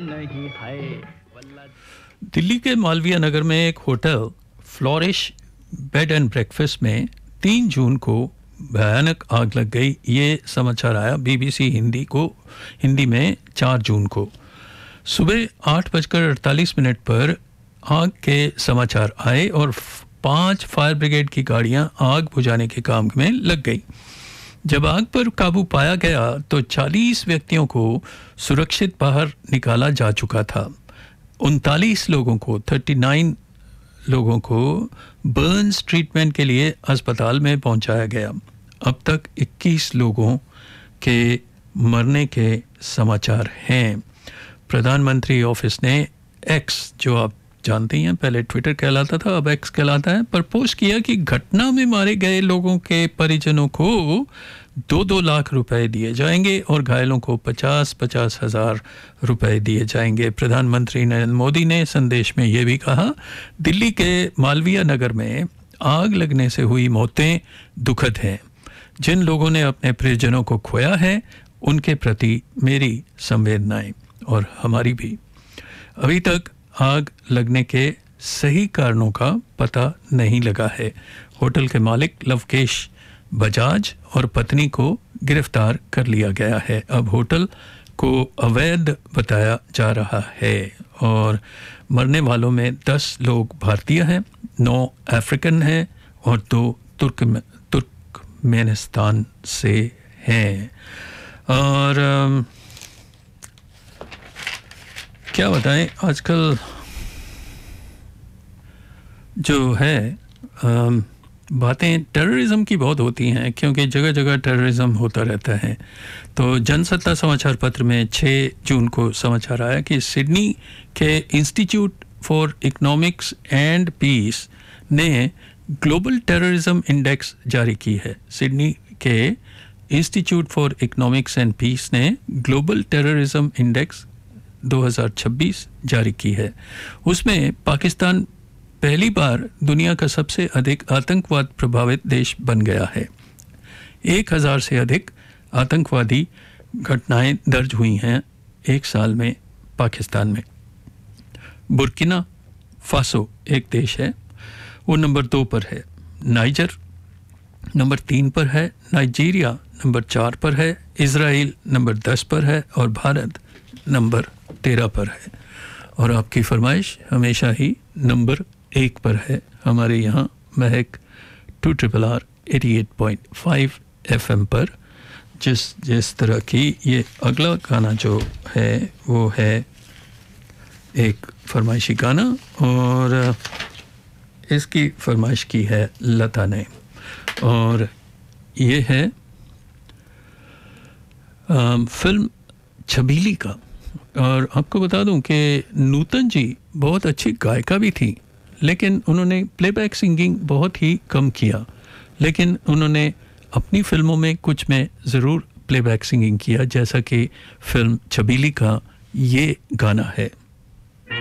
नहीं है। दिल्ली के मालवीय नगर में एक hotel flourish bed and breakfast में 3 जून को भयानक आग लग गई। ये समाचार आया बीबीसी हिंदी में 4 जून को सुबह 8:48 पर आग के समाचार आए और 5 फायर ब्रिगेड की गाड़ियां आग बुझाने के काम में लग गई। जब आग पर काबू पाया गया तो 40 व्यक्तियों को सुरक्षित बाहर निकाला जा चुका था। 39 लोगों को बर्न्स ट्रीटमेंट के लिए अस्पताल में पहुंचाया गया। अब तक 21 लोगों के मरने के समाचार हैं। प्रधानमंत्री ऑफिस ने एक्स, जो आप जानते हैं पहले ट्विटर कहलाता था अब एक्स कहलाता है, पर पोस्ट किया कि घटना में मारे गए लोगों के परिजनों को 2-2 लाख रुपए दिए जाएंगे और घायलों को 50-50 हज़ार रुपए दिए जाएंगे। प्रधानमंत्री नरेंद्र मोदी ने संदेश में ये भी कहा, दिल्ली के मालवीय नगर में आग लगने से हुई मौतें दुखद हैं। जिन लोगों ने अपने परिजनों को खोया है उनके प्रति मेरी संवेदनाएं और हमारी भी। अभी तक आग लगने के सही कारणों का पता नहीं लगा है। होटल के मालिक लवकेश बजाज और पत्नी को गिरफ्तार कर लिया गया है। अब होटल को अवैध बताया जा रहा है और मरने वालों में 10 लोग भारतीय हैं, 9 अफ्रीकन हैं और 2 तुर्कमेनिस्तान से हैं। और क्या बताएं, आजकल जो है बातें टेररिज्म की बहुत होती हैं, क्योंकि जगह जगह टेररिज्म होता रहता है। तो जनसत्ता समाचार पत्र में 6 जून को समाचार आया कि सिडनी के institute for economics and piece ने ग्लोबल टेररिज्म इंडेक्स जारी की है। सिडनी के institute for economics and piece ने ग्लोबल टेररिज्म इंडेक्स 2026 जारी की है। उसमें पाकिस्तान पहली बार दुनिया का सबसे अधिक आतंकवाद प्रभावित देश बन गया है। 1000 से अधिक आतंकवादी घटनाएं दर्ज हुई हैं एक साल में पाकिस्तान में। बुर्किना फासो एक देश है, वो नंबर 2 पर है। नाइजर नंबर 3 पर है। नाइजीरिया नंबर 4 पर है। इजराइल नंबर 10 पर है और भारत नंबर 13 पर है। और आपकी फरमाइश हमेशा ही नंबर 1 पर है हमारे यहाँ महक 2RRR 88.5 FM पर। जिस तरह की ये अगला गाना जो है वो है एक फरमाइशी गाना और इसकी फरमाइश की है लता ने और ये है फिल्म छबीली का। और आपको बता दूं कि नूतन जी बहुत अच्छी गायिका भी थी, लेकिन उन्होंने प्लेबैक सिंगिंग बहुत ही कम किया। लेकिन उन्होंने अपनी फिल्मों में कुछ में ज़रूर प्लेबैक सिंगिंग किया, जैसा कि फिल्म छबीली का ये गाना है।